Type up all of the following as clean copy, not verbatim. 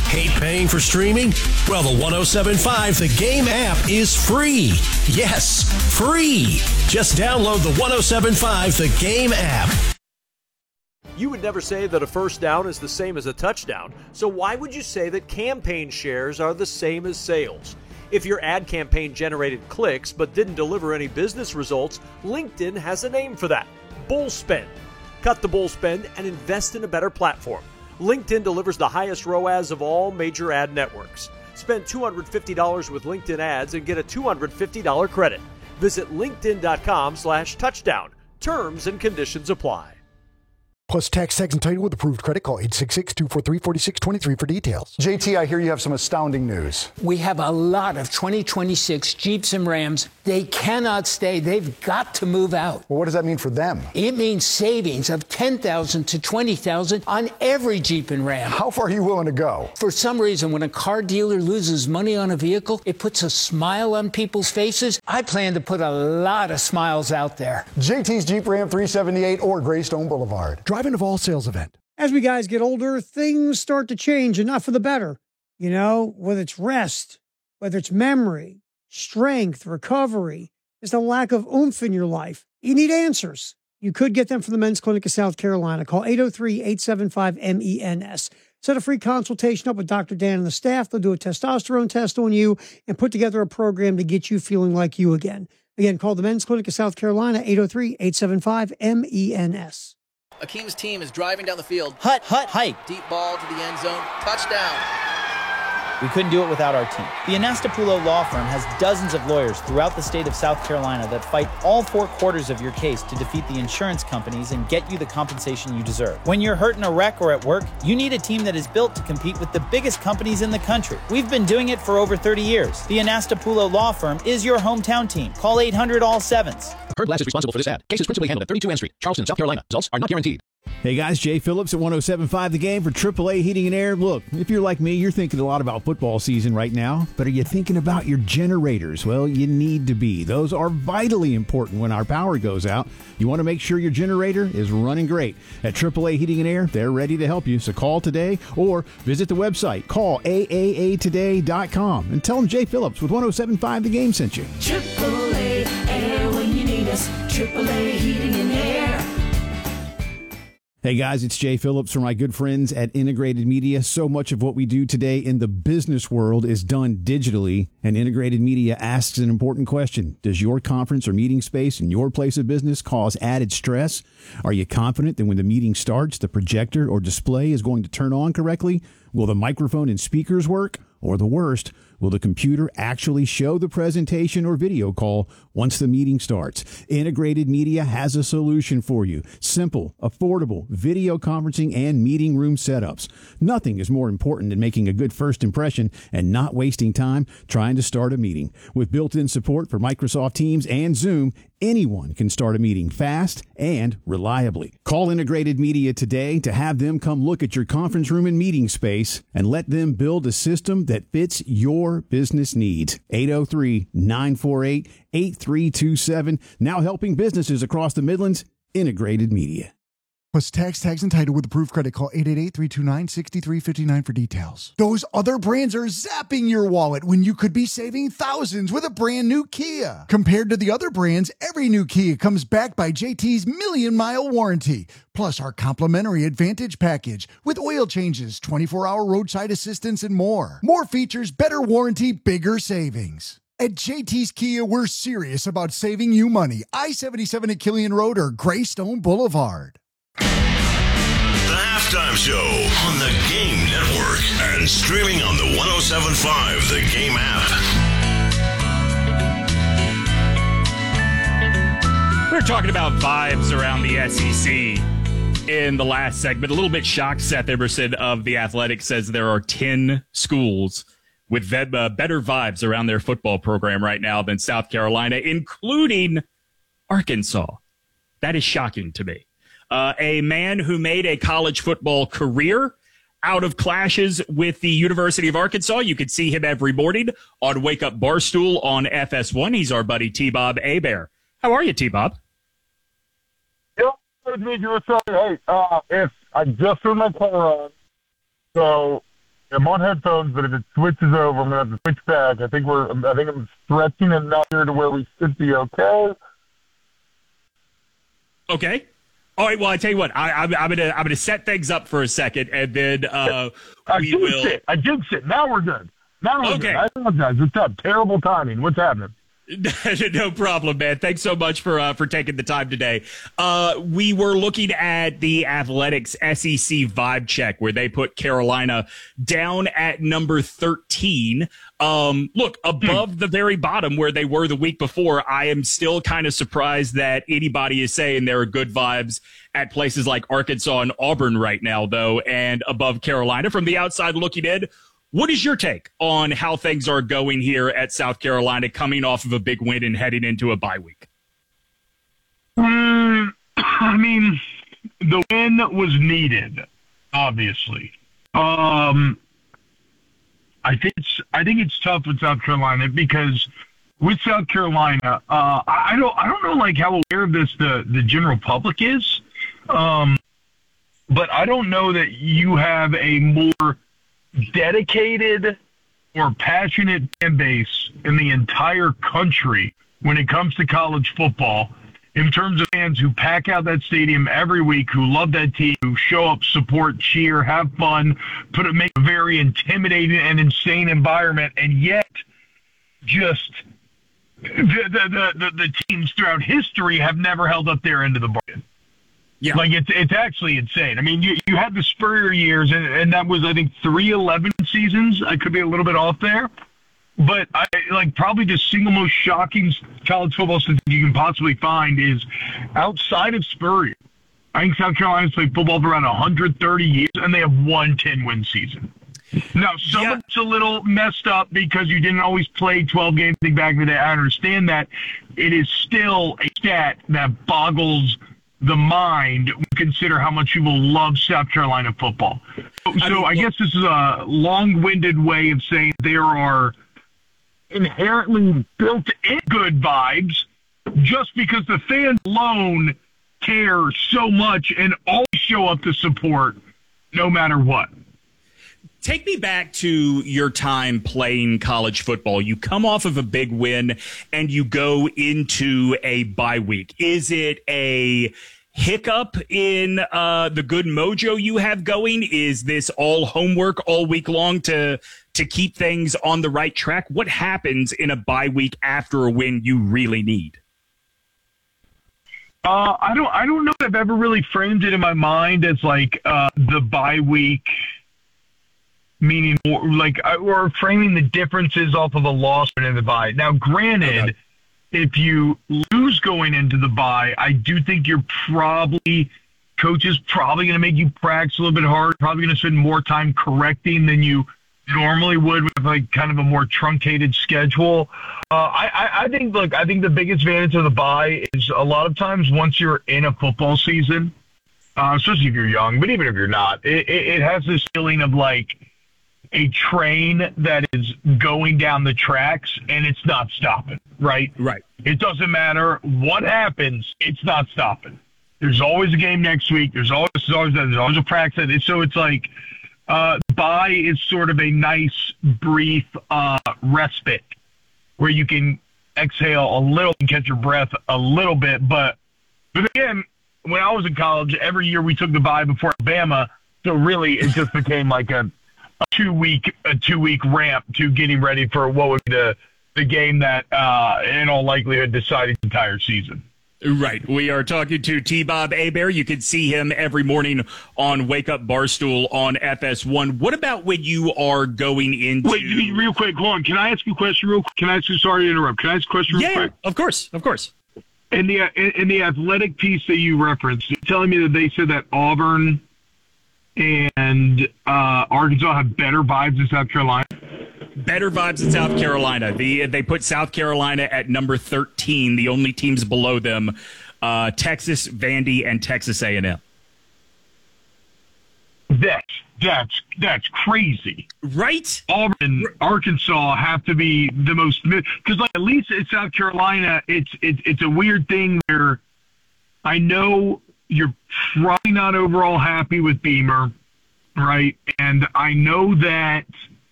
Hate paying for streaming? Well, the 107.5 The Game app is free. Yes, free. Just download the 107.5 The Game app. You would never say that a first down is the same as a touchdown, so why would you say that campaign shares are the same as sales? If your ad campaign generated clicks but didn't deliver any business results, LinkedIn has a name for that: bull spend. Cut the bull spend and invest in a better platform. LinkedIn delivers the highest ROAS of all major ad networks. Spend $250 with LinkedIn ads and get a $250 credit. Visit linkedin.com/touchdown. Terms and conditions apply. Plus tax and title with approved credit. Call 866-243-4623 for details. JT, I hear you have some astounding news. We have a lot of 2026 Jeeps and Rams. They cannot stay. They've got to move out. Well, what does that mean for them? It means savings of $10,000 to $20,000 on every Jeep and Ram. How far are you willing to go? For some reason, when a car dealer loses money on a vehicle, it puts a smile on people's faces. I plan to put a lot of smiles out there. JT's Jeep Ram 378 or Greystone Boulevard. Driving of all sales event. As we guys get older, things start to change, and not for the better. You know, whether it's rest, whether it's memory, strength, recovery, there's a lack of oomph in your life. You need answers. You could get them from the Men's Clinic of South Carolina. Call 803-875-MENS. Set a free consultation up with Dr. Dan and the staff. They'll do a testosterone test on you and put together a program to get you feeling like you again. Again, call the Men's Clinic of South Carolina, 803-875-MENS. Akeem's team is driving down the field. Hike. Deep ball to the end zone. Touchdown. We couldn't do it without our team. The Anastapulo Law Firm has dozens of lawyers throughout the state of South Carolina that fight all four quarters of your case to defeat the insurance companies and get you the compensation you deserve. When you're hurt in a wreck or at work, you need a team that is built to compete with the biggest companies in the country. We've been doing it for over 30 years. The Anastapulo Law Firm is your hometown team. Call 800-ALL-SEVENS. Heard Glass is responsible for this ad. Case is principally handled at 32 N Street, Charleston, South Carolina. Results are not guaranteed. Hey guys, Jay Phillips at 107.5 The Game for AAA Heating and Air. Look, if you're like me, you're thinking a lot about football season right now, but are you thinking about your generators? Well, you need to be. Those are vitally important when our power goes out. You want to make sure your generator is running great. At AAA Heating and Air, they're ready to help you. So call today or visit the website. Call AAAtoday.com and tell them Jay Phillips with 107.5 The Game sent you. AAA Air when you need us. AAA Heating and Air. Hey guys, it's Jay Phillips from my good friends at Integrated Media. So much of what we do today in the business world is done digitally, and Integrated Media asks an important question. Does your conference or meeting space in your place of business cause added stress? Are you confident that when the meeting starts, the projector or display is going to turn on correctly? Will the microphone and speakers work? Or the worst, will the computer actually show the presentation or video call once the meeting starts? Integrated Media has a solution for you. Simple, affordable video conferencing and meeting room setups. Nothing is more important than making a good first impression and not wasting time trying to start a meeting. With built-in support for Microsoft Teams and Zoom, anyone can start a meeting fast and reliably. Call Integrated Media today to have them come look at your conference room and meeting space and let them build a system that fits your business needs. 803-948-8327. Now helping businesses across the Midlands. Integrated Media. Plus tags, and title with approved credit. Call 888-329-6359 for details. Those other brands are zapping your wallet when you could be saving thousands with a brand new Kia. Compared to the other brands, every new Kia comes backed by JT's million-mile warranty. Plus our complimentary Advantage package with oil changes, 24-hour roadside assistance, and more. More features, better warranty, bigger savings. At JT's Kia, we're serious about saving you money. I-77 at Killian Road or Greystone Boulevard. The Halftime Show on the Game Network and streaming on the 107.5 The Game app. We were talking about vibes around the SEC in the last segment. A little bit shocked. Seth Eberson of The Athletic says there are 10 schools with better vibes around their football program right now than South Carolina, including Arkansas. That is shocking to me. A man who made a college football career out of clashes with the University of Arkansas. You can see him every morning on Wake Up Barstool on FS1. He's our buddy T-Bob Hebert. How are you, T-Bob? Yeah, good to meet you. Hey, I just threw my car on, so I'm on headphones, but if it switches over, I'm going to have to switch back. I think I'm stretching enough here to where we should be okay. Okay. All right. Well, I tell you what, I'm gonna set things up for a second, and then I jinxed it. Now we're good. Good. I apologize. What's up? Terrible timing. What's happening? No problem, man. Thanks so much for taking the time today. We were looking at the Athletics SEC vibe check where they put Carolina down at number 13. Look, above the very bottom where they were the week before. I am still kind of surprised that anybody is saying there are good vibes at places like Arkansas and Auburn right now, though, and above Carolina. From the outside looking in, what is your take on how things are going here at South Carolina coming off of a big win and heading into a bye week? I mean, the win was needed, obviously. I think it's tough with South Carolina because with South Carolina, I don't know like how aware of this the general public is, but I don't know that you have a more dedicated or passionate fan base in the entire country when it comes to college football, in terms of fans who pack out that stadium every week, who love that team, who show up, support, cheer, have fun, make a very intimidating and insane environment, and yet just the teams throughout history have never held up their end of the bargain. Yeah. Like, it's actually insane. I mean, you had the Spurrier years, and that was, I think, 3-11 seasons. I could be a little bit off there. But, probably the single most shocking college football statistic you can possibly find is outside of Spurrier. I think South Carolina's played football for around 130 years, and they have one 10-win season. Now, some of it's a little messed up because you didn't always play 12 games back in the day. I understand that. It is still a stat that boggles the mind when you consider how much people love South Carolina football. So I guess this is a long-winded way of saying there are inherently built-in good vibes just because the fans alone care so much and always show up to support no matter what. Take me back to your time playing college football. You come off of a big win and you go into a bye week. Is it a hiccup in the good mojo you have going? Is this all homework all week long to keep things on the right track? What happens in a bye week after a win you really need? I don't know if I've ever really framed it in my mind as like the bye week, meaning more like or framing the differences off of a loss in the bye. Now, granted, if you lose going into the bye, I do think coaches probably going to make you practice a little bit harder, probably going to spend more time correcting than you normally would with like kind of a more truncated schedule. I think the biggest advantage of the bye is a lot of times once you're in a football season, especially if you're young, but even if you're not, it has this feeling of like a train that is going down the tracks and it's not stopping, right? Right. It doesn't matter what happens, it's not stopping. There's always a game next week. There's always a practice. So it's like bye is sort of a nice, brief respite where you can exhale a little and catch your breath a little bit. But again, when I was in college, every year we took the bye before Alabama. So really, it just became like a two-week ramp to getting ready for what would be the game that, in all likelihood, decided the entire season. Right. We are talking to T-Bob Hebert. You can see him every morning on Wake Up Barstool on FS1. What about when you are going into... Wait, real quick, hold on. Can I ask you a question real quick? Sorry to interrupt. Can I ask a question real quick? Yeah, of course. In the athletic piece that you referenced, you're telling me that they said that Auburn and Arkansas have better vibes than South Carolina? Better vibes in South Carolina. They put South Carolina at number 13. The only teams below them, Texas, Vandy, and Texas A&M. That's crazy, right? Auburn and Arkansas have to be the most, because like at least in South Carolina, it's a weird thing where I know you're probably not overall happy with Beamer. right? And I know that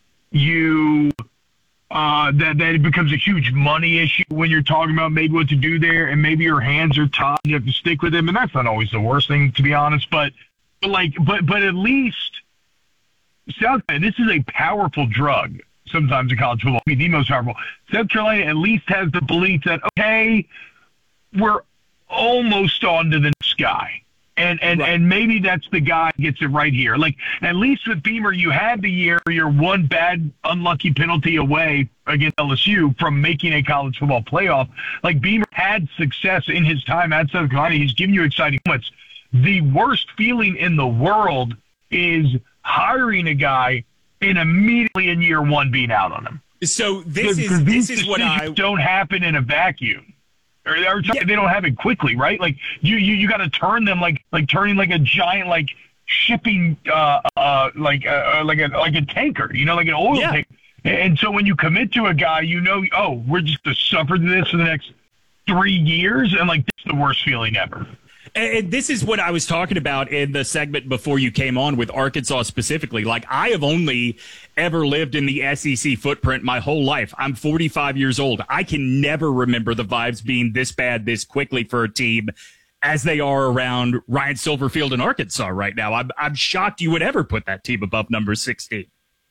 that it becomes a huge money issue when you're talking about maybe what to do there, and maybe your hands are tied, you have to stick with him, and that's not always the worst thing, to be honest. But at least South Carolina, this is a powerful drug. Sometimes in college football, the most powerful. South Carolina at least has the belief that, okay, we're almost on to the next guy. And maybe that's the guy who gets it right here. Like, at least with Beamer, you had the year where you're one bad, unlucky penalty away against LSU from making a college football playoff. Like, Beamer had success in his time at South Carolina. He's giving you exciting moments. The worst feeling in the world is hiring a guy and immediately in year one being out on him. So this is what I don't happen in a vacuum. Or they don't happen quickly, right? Like you got to turn them like turning like a giant like shipping like a tanker, you know, like an oil tanker. And so when you commit to a guy, you know, oh, we're just going to suffer through this for the next 3 years, and like that's the worst feeling ever. And this is what I was talking about in the segment before you came on with Arkansas specifically. Like, I have only ever lived in the SEC footprint my whole life. I'm 45 years old. I can never remember the vibes being this bad this quickly for a team as they are around Ryan Silverfield in Arkansas right now. I'm shocked you would ever put that team above number 16.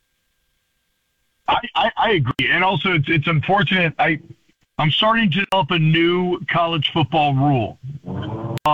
I agree. And also, it's unfortunate. I'm starting to develop a new college football rule.